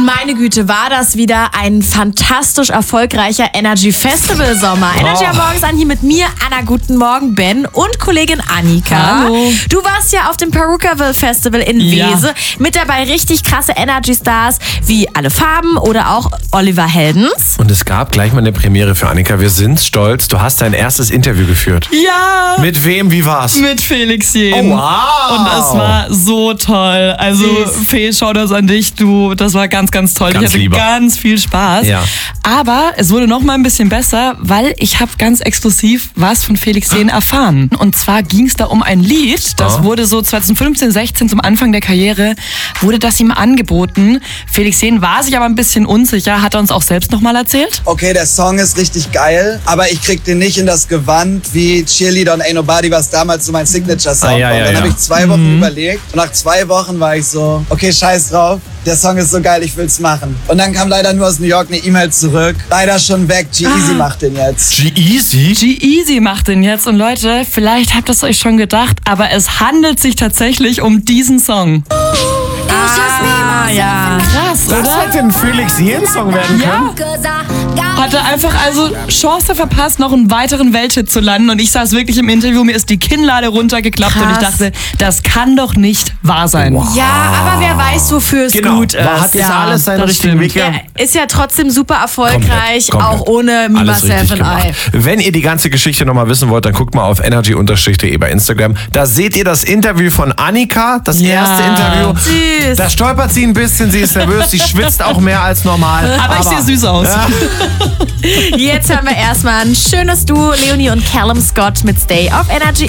Und meine Güte, war das wieder ein fantastisch erfolgreicher Energy Festival Sommer. Energy am Morgens an hier mit mir, Anna, guten Morgen, Ben und Kollegin Annika. Hallo. Du warst ja auf dem Perukaville Festival in Wese. Mit dabei richtig krasse Energy Stars wie Alle Farben oder auch Oliver Heldens. Und es gab gleich mal eine Premiere für Annika. Wir sind stolz. Du hast dein erstes Interview geführt. Ja! Mit wem? Wie war's? Mit Felix Jähn. Oh, wow! Und es war so toll. Also, Fee, schau das an dich. Das war ganz, ganz toll. Ganz ich hatte lieber. ganz viel Spaß. Ja. Aber es wurde noch mal ein bisschen besser, weil ich habe ganz exklusiv was von Felix Jähn erfahren. Und zwar ging es da um ein Lied, das wurde so 2015, 16 zum Anfang der Karriere, wurde das ihm angeboten. Felix Jähn war sich aber ein bisschen unsicher, hat er uns auch selbst noch mal erzählt. Okay, der Song ist richtig geil, aber ich krieg den nicht in das Gewand wie Cheerleader und Ain't Nobody, was damals so mein Signature-Song war. Dann habe ich 2 Wochen überlegt und nach 2 Wochen war ich so, okay, scheiß drauf. Der Song ist so geil, ich will's machen. Und dann kam leider nur aus New York eine E-Mail zurück. Leider schon weg, G-Eazy macht den jetzt. G-Eazy? G-Eazy macht den jetzt. Und Leute, vielleicht habt ihr es euch schon gedacht, aber es handelt sich tatsächlich um diesen Song. Ja. Krass, Das oder? hätte ein Felix Jähn-Song werden können. Hat er einfach also Chance verpasst, noch einen weiteren Welthit zu landen. Und ich saß wirklich im Interview, mir ist die Kinnlade runtergeklappt Krass. und ich dachte, das kann doch nicht wahr sein. Wow. Ja, aber wer weiß, wofür es gut ist. Hat nicht alles seine das stimmt. Wege. Der ist ja trotzdem super erfolgreich, Komplett. auch ohne Me, Alles Myself richtig and I. gemacht. Wenn ihr die ganze Geschichte nochmal wissen wollt, dann guckt mal auf energy_de bei Instagram. Da seht ihr das Interview von Annika, das erste Interview. Süß. Da stolpert sie ein bisschen, sie ist nervös, sie schwitzt auch mehr als normal. Aber ich sehe süß aus. Ja. Jetzt hören wir erstmal ein schönes Duo, Leonie und Callum Scott mit Stay auf Energy.